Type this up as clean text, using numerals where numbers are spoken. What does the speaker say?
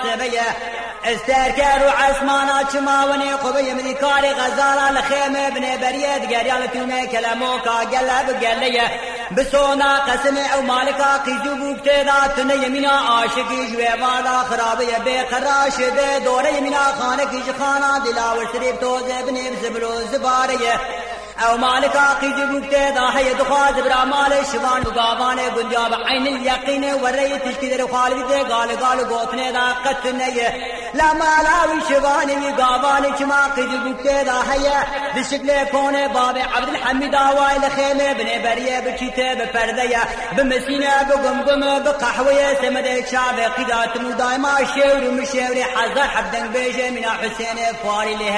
زبيه استركر وعسمانا چماوني قبي من كار غزاله لخيمه بن بريد قريال تومه كلاموكا قلب قليه بسونا قسم او مالكا قيجو بكتات يمينا عاشقي جويوالا خرابيه بقراش ده دور يمينا خانك جخانا دلاور شريف توز ابن زبلو زباريه او مالكا قيجو بكتات هي دخاز برا مال شوان وقابان بنجاب عين اليقين وري تشكي خالد قال غوتنه دا قتنيه لا مالاوي شواني وقابان كما قيجو بكتات هي بشكل كونه باب عبد الحميد وايل خيمه بن بريه بكتاب بپرديه بمسينه بقمقمه بقحويه سمد شعب قيدات دائما شور مشوري حذر حبدن بيجه من حسين فاري له